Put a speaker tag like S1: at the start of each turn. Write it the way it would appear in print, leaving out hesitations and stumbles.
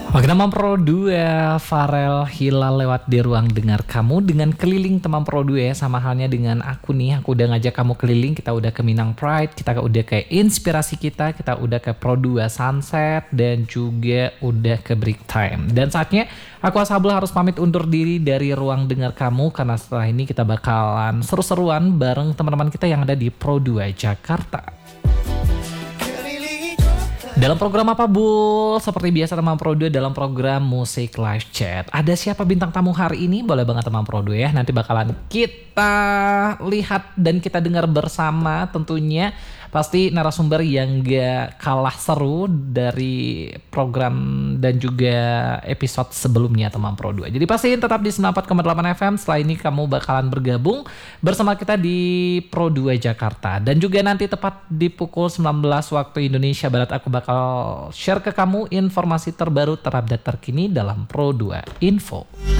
S1: Oke, teman Pro 2, Farel Hilal lewat di ruang dengar kamu dengan keliling teman Pro 2 ya. Sama halnya dengan aku nih, aku udah ngajak kamu keliling, kita udah ke Minang Pride, kita udah ke inspirasi kita udah ke Pro 2 Sunset, dan juga udah ke Break Time. Dan saatnya aku Ashabla harus pamit undur diri dari ruang dengar kamu, karena setelah ini kita bakalan seru-seruan bareng teman-teman kita yang ada di Pro 2 Jakarta. Dalam program apa, Bu? Seperti biasa teman Pro 2 dalam program Musik Live Chat. Ada siapa bintang tamu hari ini? Boleh banget teman Pro 2 ya. Nanti bakalan kita lihat dan kita dengar bersama tentunya. Pasti narasumber yang gak kalah seru dari program dan juga episode sebelumnya teman Pro 2. Jadi pastiin tetap di 94,8 FM. Setelah ini kamu bakalan bergabung bersama kita di Pro 2 Jakarta. Dan juga nanti tepat di pukul 19 waktu Indonesia Barat aku bakal share ke kamu informasi terbaru terupdate terkini dalam Pro 2 Info.